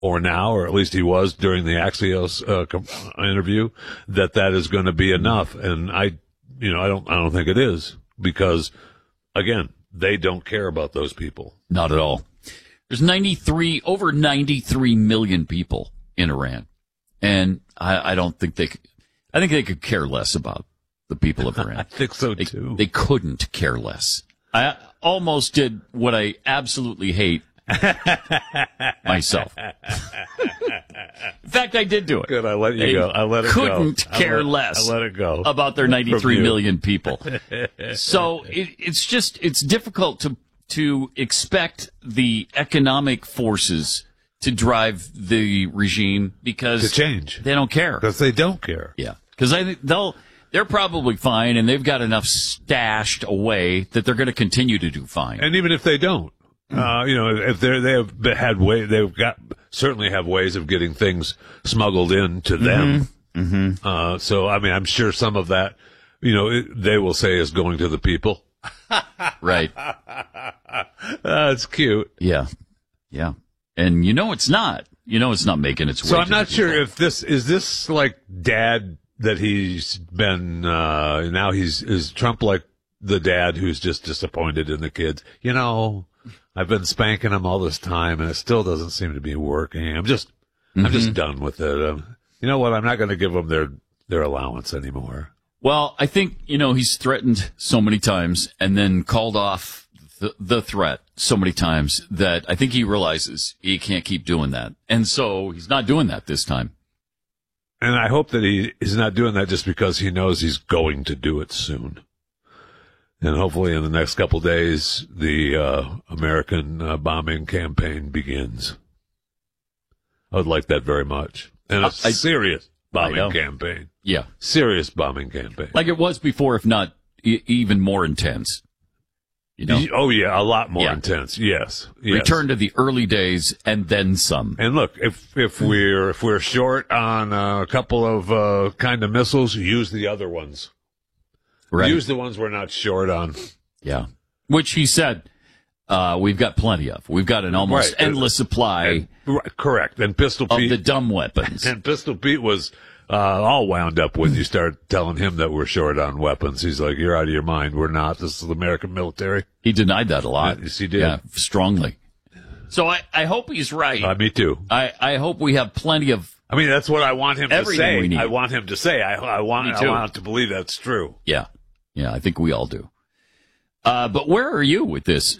or now, or at least he was during the Axios interview, that is going to be enough. And I don't think it is, because again, they don't care about those people. Not at all. There's over 93 million people in Iran. And I don't think I think they could care less about the people of Iran. I think so too. They couldn't care less. I almost did what I absolutely hate myself. In fact, I did do it. Good, I let you go. I let it go. Couldn't care less. I let it go. About their 93 million people. So it's difficult to expect the economic forces to drive the regime because to change. They don't care. Because they don't care. Yeah. Because I think they're probably fine, and they've got enough stashed away that they're going to continue to do fine. And even if they don't, if they've certainly have ways of getting things smuggled in to them. Mm-hmm. So I mean, I'm sure some of that, they will say is going to the people. Right. That's cute. Yeah. Yeah. And it's not. It's not making its way. So I'm not sure if is this like dad that he's been, now is Trump like the dad who's just disappointed in the kids? I've been spanking them all this time and it still doesn't seem to be working. I'm just done with it. You know what? I'm not going to give them their allowance anymore. Well, I think, he's threatened so many times and then called off the threat so many times that I think he realizes he can't keep doing that. And so he's not doing that this time. And I hope that he's not doing that just because he knows he's going to do it soon. And hopefully in the next couple of days, the American bombing campaign begins. I would like that very much. And a serious bombing campaign. Yeah. Serious bombing campaign. Like it was before, if not even more intense. Oh, yeah, a lot more intense. Yes. Return to the early days and then some. And look, if we're short on a couple of kind of missiles, use the other ones. Right. Use the ones we're not short on. Yeah. Which he said we've got plenty of. We've got an almost endless supply. Correct. And Pistol Pete. Of the dumb weapons. And Pistol Pete was all wound up when you start telling him that we're short on weapons. He's like, you're out of your mind. We're not. This is the American military. He denied that a lot. Yes, he did. Yeah, strongly. So I hope he's right. Me too. I hope we have plenty of. I mean, that's what I want him to say. I want him to say. I want to believe that's true. Yeah. Yeah, I think we all do. But where are you with this?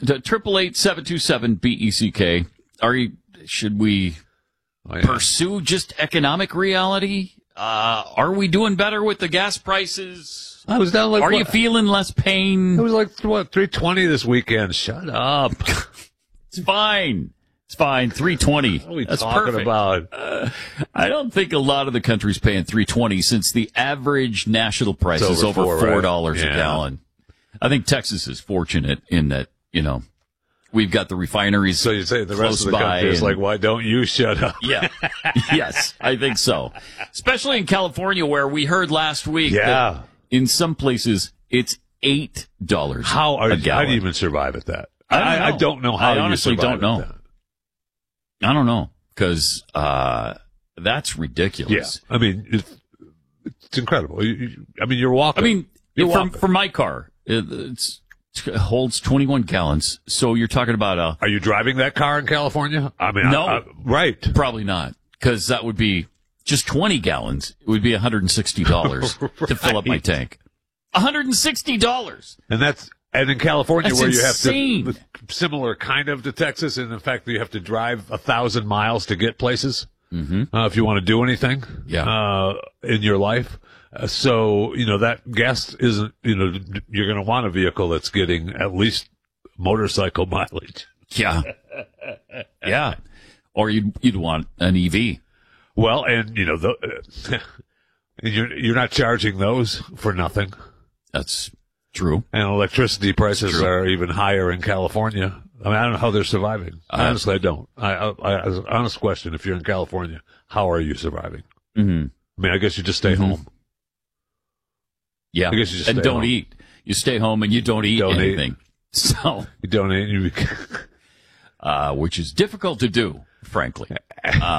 888-727-BECK. Should we pursue just economic reality? Are we doing better with the gas prices? I was down like. Are you feeling less pain? It was like $3.20 this weekend. Shut up. It's fine. It's fine. $3.20. What are we That's talking perfect. about? I don't think a lot of the country's paying $3.20 since the average national price is over $4 a gallon. I think Texas is fortunate in that, we've got the refineries. So you say the rest of the country is like, why don't you shut up? Yeah. Yes, I think so. Especially in California, where we heard last week that in some places it's $8 a gallon. How do you even survive at that? I don't know how you survive at that. I don't know, because that's ridiculous. Yeah. I mean, it's incredible. You're walking. For my car, it holds 21 gallons. So you're talking about Are you driving that car in California? No. Right. Probably not, because that would be just 20 gallons. It would be $160 right. to fill up my tank. $160. And in California, that's where insane. You have to, similar kind of to Texas, and in fact, you have to drive 1,000 miles to get places if you want to do anything in your life. So, that gas isn't, you're going to want a vehicle that's getting at least motorcycle mileage. Yeah. Yeah. Or you'd want an EV. Well, and, you're not charging those for nothing. That's true. And electricity prices are even higher in California. I don't know how they're surviving. Honestly, I don't. As an honest question, if you're in California, how are you surviving? Mm-hmm. I guess you just stay home. Yeah. I guess you just and stay don't home. eat. You stay home and you don't eat anything. So you don't eat. Which is difficult to do. frankly.